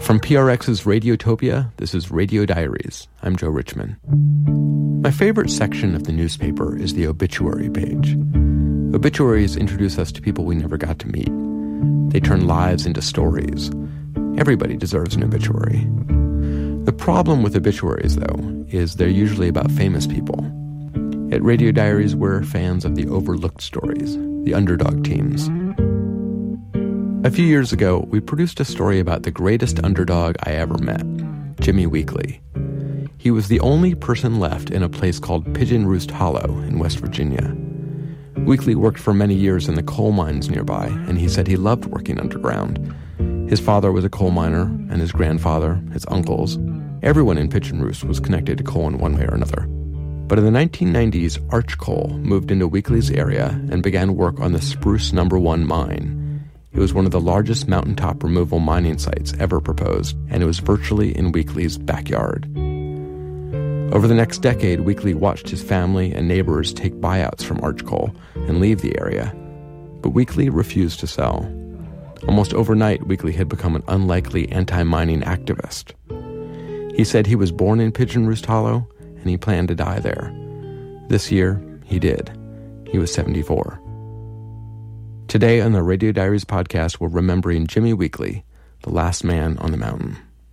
From PRX's Radiotopia, this is Radio Diaries. I'm Joe Richman. My favorite section of the newspaper is the obituary page. Obituaries introduce us to people we never got to meet. They turn lives into stories. Everybody deserves an obituary. The problem with obituaries, though, is they're usually about famous people. At Radio Diaries, we're fans of the overlooked stories, the underdog teams. A few years ago, we produced a story about the greatest underdog I ever met, Jimmy Weekley. He was the only person left in a place called Pigeon Roost Hollow in West Virginia. Weekley worked for many years in the coal mines nearby, and he said he loved working underground. His father was a coal miner, and his grandfather, his uncles. Everyone in Pigeon Roost was connected to coal in one way or another. But in the 1990s, Arch Coal moved into Weekley's area and began work on the Spruce No. 1 mine. It was one of the largest mountaintop removal mining sites ever proposed, and it was virtually in Weekley's backyard. Over the next decade, Weekley watched his family and neighbors take buyouts from Arch Coal and leave the area. But Weekley refused to sell. Almost overnight, Weekley had become an unlikely anti-mining activist. He said he was born in Pigeon Roost Hollow, and he planned to die there. This year, he did. He was 74. Today on the Radio Diaries podcast, we're remembering Jimmy Weekley, the last man on the mountain.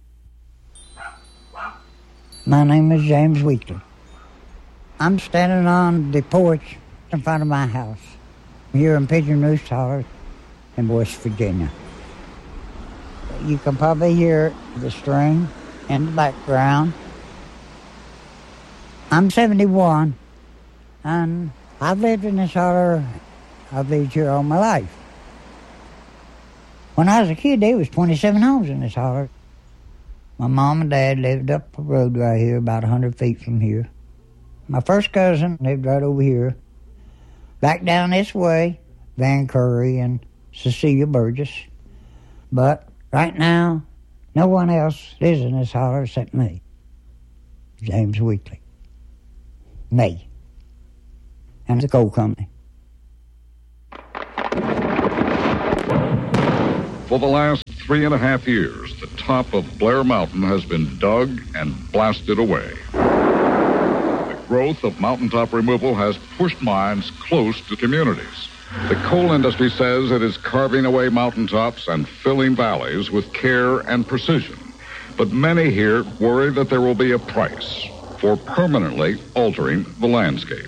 My name is James Weekley. I'm standing on the porch in front of my house here in Pigeon Roost Hollow in West Virginia. You can probably hear the stream in the background. I'm 71, and I've lived in this holler. I've lived here all my life. When I was a kid, there was 27 homes in this holler. My mom and dad lived up the road right here, about 100 feet from here. My first cousin lived right over here. Back down this way, Van Curry and Cecilia Burgess. But right now, no one else lives in this holler except me, James Weekley. Me. And the coal company. For the last 3.5 years, the top of Blair Mountain has been dug and blasted away. The growth of mountaintop removal has pushed mines close to communities. The coal industry says it is carving away mountaintops and filling valleys with care and precision. But many here worry that there will be a price for permanently altering the landscape.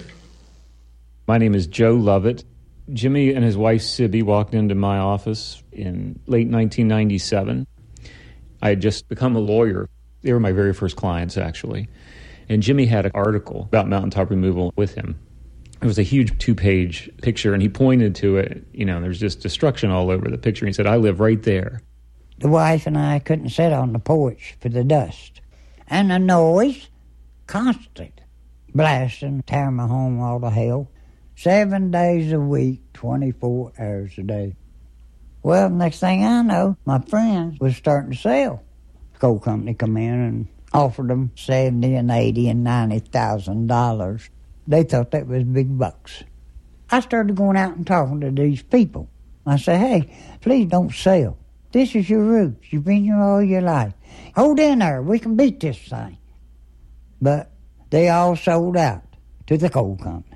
My name is Joe Lovett. Jimmy and his wife, Sibby, walked into my office in late 1997. I had just become a lawyer. They were my very first clients, actually. And Jimmy had an article about mountaintop removal with him. It was a huge 2-page picture, and he pointed to it. There's just destruction all over the picture. He said, "I live right there." The wife and I couldn't sit on the porch for the dust. And the noise, constant. Blasting, tearing my home all to hell. 7 days a week, 24 hours a day. Well, next thing I know, my friends was starting to sell. The coal company come in and offered them $70 and $80 and $90,000. They thought that was big bucks. I started going out and talking to these people. I said, "Hey, please don't sell. This is your roots. You've been here all your life. Hold in there. We can beat this thing." But they all sold out to the coal company.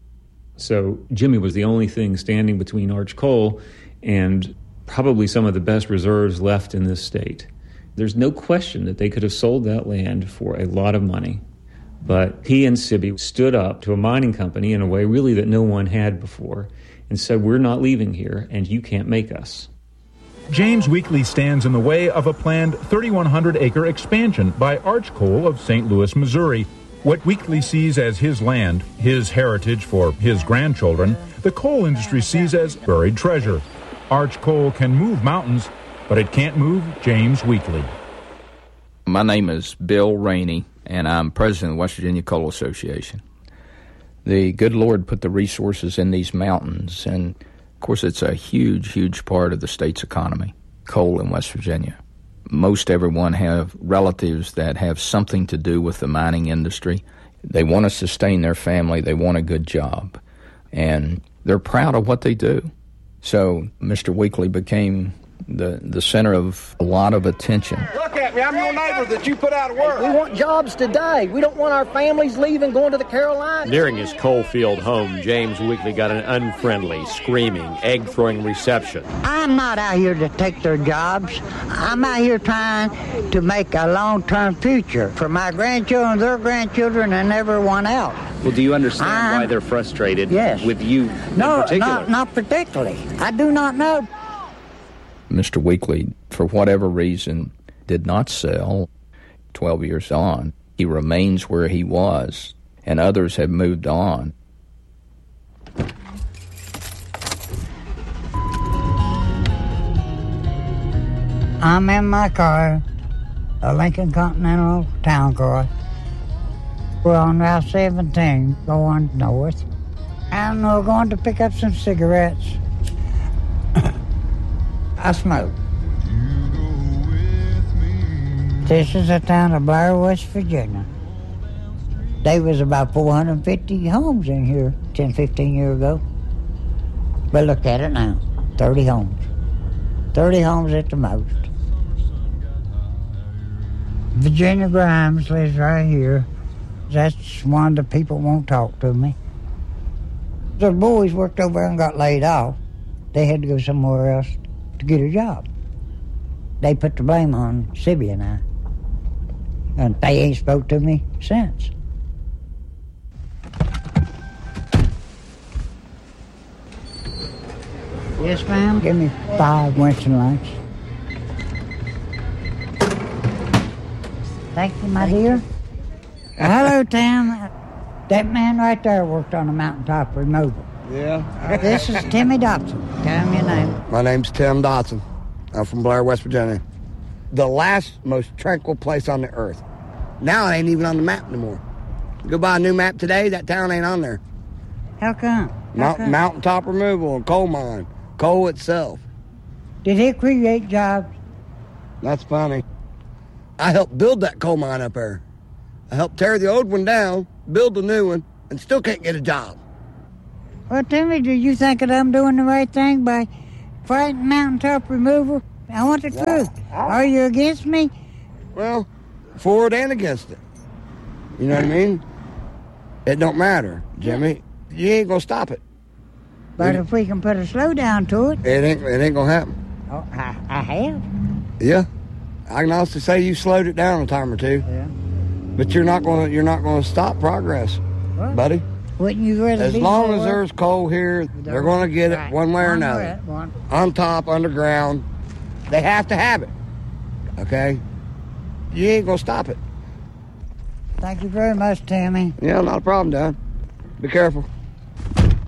So Jimmy was the only thing standing between Arch Coal and probably some of the best reserves left in this state. There's no question that they could have sold that land for a lot of money. But he and Sibby stood up to a mining company in a way really that no one had before and said, "We're not leaving here, and you can't make us." James Weekley stands in the way of a planned 3,100-acre expansion by Arch Coal of St. Louis, Missouri. What Weekley sees as his land, his heritage for his grandchildren, the coal industry sees as buried treasure. Arch Coal can move mountains, but it can't move James Weekley. My name is Bill Rainey, and I'm president of the West Virginia Coal Association. The good Lord put the resources in these mountains, and of course it's a huge, huge part of the state's economy, coal in West Virginia. Most everyone have relatives that have something to do with the mining industry. They want to sustain their family. They want a good job. And they're proud of what they do. So Mr. Weekley became the center of a lot of attention. Look at me, I'm your neighbor that you put out of work. We want jobs today. We don't want our families leaving, going to the Carolinas. Nearing his Coalfield home, James Weekly got an unfriendly, screaming, egg-throwing reception. I'm not out here to take their jobs. I'm out here trying to make a long-term future for my grandchildren, their grandchildren, and everyone else. Well, do you understand why they're frustrated with you in particular? Not particularly. I do not know. Mr. Weekly, for whatever reason, did not sell. 12 years on, he remains where he was, and others have moved on. I'm in my car, a Lincoln Continental town car. We're on Route 17 going north, and we're going to pick up some cigarettes. I smoke. This is the town of Blair, West Virginia. There was about 450 homes in here 10, 15 years ago. But look at it now, 30 homes. 30 homes at the most. Virginia Grimes lives right here. That's one of the people won't talk to me. The boys worked over there and got laid off. They had to go somewhere else to get a job. They put the blame on Sibby and I. And they ain't spoke to me since. Yes, ma'am. Give me 5 Winston Lights. Thank you, my dear. Hello, Tim. That man right there worked on a mountaintop removal. Yeah. This is Timmy Dotson. Tell me your name. My name's Tim Dotson. I'm from Blair, West Virginia. The last most tranquil place on the earth. Now it ain't even on the map anymore. You go buy a new map today, that town ain't on there. How come? Mountaintop removal and coal mine. Coal itself. Did it create jobs? That's funny. I helped build that coal mine up there. I helped tear the old one down, build a new one, and still can't get a job. Well, Timmy, do you think that I'm doing the right thing by fighting mountaintop removal? I want the truth. Are you against me? Well, for it and against it. You know what I mean? It don't matter, Jimmy. You ain't gonna stop it. But if we can put a slow down to it... It ain't gonna happen. Oh, I have. Yeah. I can honestly say you slowed it down a time or two. Yeah. But you're not gonna stop progress, buddy. Wouldn't you rather as long as there's coal here, they're gonna get it one way or another. On top, underground. They have to have it. Okay? You ain't gonna stop it. Thank you very much, Tammy. Yeah, not a problem, Dad. Be careful.